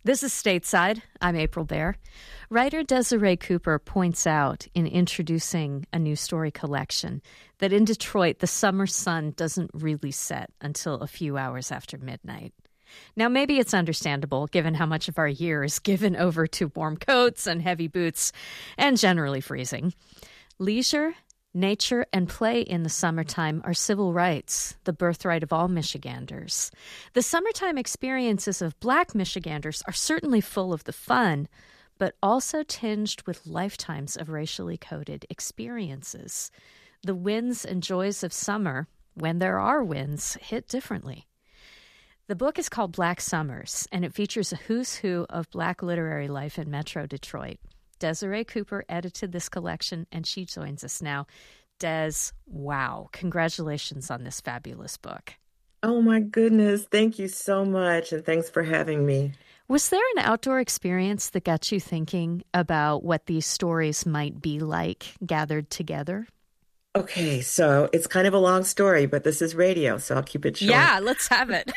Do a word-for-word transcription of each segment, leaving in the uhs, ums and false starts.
This is Stateside. I'm April Baer. Writer Desiree Cooper points out in introducing a new story collection that in Detroit, the summer sun doesn't really set until a few hours after midnight. Now, maybe it's understandable given how much of our year is given over to warm coats and heavy boots and generally freezing. Leisure, nature, and play in the summertime are civil rights, the birthright of all Michiganders. The summertime experiences of Black Michiganders are certainly full of the fun, but also tinged with lifetimes of racially coded experiences. The winds and joys of summer, when there are winds, hit differently. The book is called Black Summers, and it features a who's who of Black literary life in Metro Detroit. Desiree Cooper edited this collection, and she joins us now. Des, wow, congratulations on this fabulous book. Oh my goodness, thank you so much, and thanks for having me. Was there an outdoor experience that got you thinking about what these stories might be like gathered together? Okay, so it's kind of a long story, but this is radio, so I'll keep it short. Yeah, let's have it.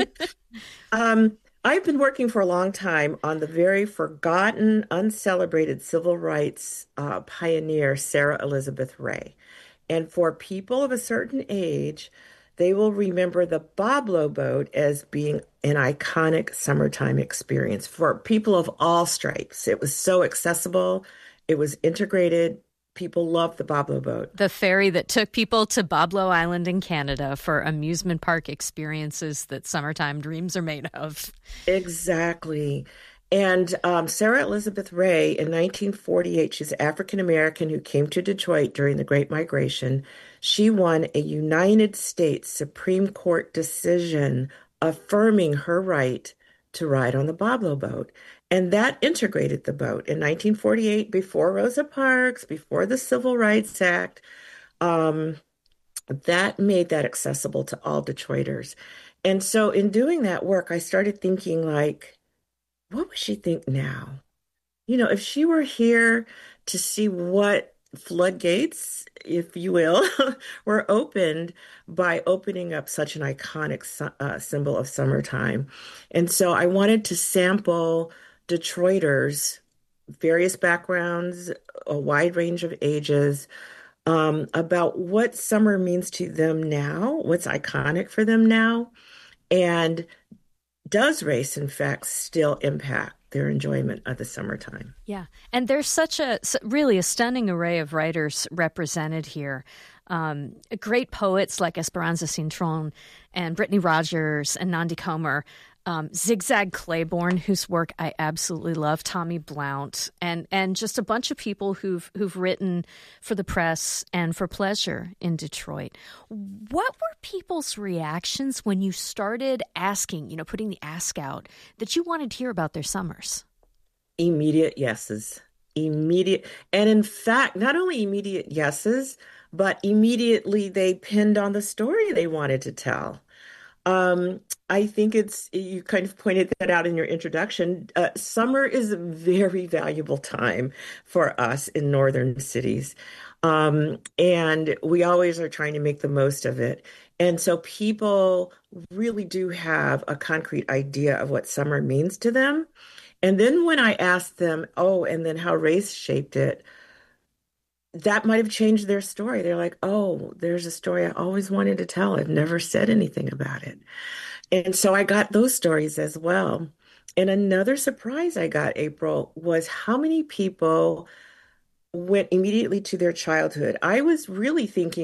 um, I've been working for a long time on the very forgotten, uncelebrated civil rights uh, pioneer, Sarah Elizabeth Ray. And for people of a certain age, they will remember the Boblo boat as being an iconic summertime experience for people of all stripes. It was so accessible. It was integrated. People loved the Boblo boat. The ferry that took people to Boblo Island in Canada for amusement park experiences that summertime dreams are made of. Exactly. And um, Sarah Elizabeth Ray, in nineteen forty-eight, she's an African-American who came to Detroit during the Great Migration. She won a United States Supreme Court decision affirming her right to ride on the Boblo boat. And that integrated the boat. In nineteen forty-eight, before Rosa Parks, before the Civil Rights Act, um, that made that accessible to all Detroiters. And so in doing that work, I started thinking, like, what would she think now? You know, if she were here to see what floodgates, if you will, were opened by opening up such an iconic uh, symbol of summertime. And so I wanted to sample Detroiters, various backgrounds, a wide range of ages, um, about what summer means to them now, what's iconic for them now, and does race, in fact, still impact their enjoyment of the summertime? Yeah. And there's such a, really a stunning array of writers represented here. Um, great poets like Esperanza Cintron and Brittany Rogers and Nandi Comer. Um, Zigzag Claiborne, whose work I absolutely love, Tommy Blount, and and just a bunch of people who've who've written for the press and for pleasure in Detroit. What were people's reactions when you started asking, you know, putting the ask out that you wanted to hear about their summers? Immediate yeses. Immediate. And in fact, not only immediate yeses, but immediately they pinned on the story they wanted to tell. Um, I think it's, you kind of pointed that out in your introduction. Uh, summer is a very valuable time for us in northern cities. Um, and we always are trying to make the most of it. And so people really do have a concrete idea of what summer means to them. And then when I asked them, oh, and then how race shaped it, that might have changed their story. They're like, oh, there's a story I always wanted to tell. I've never said anything about it. And so I got those stories as well. And another surprise I got, April, was how many people went immediately to their childhood. I was really thinking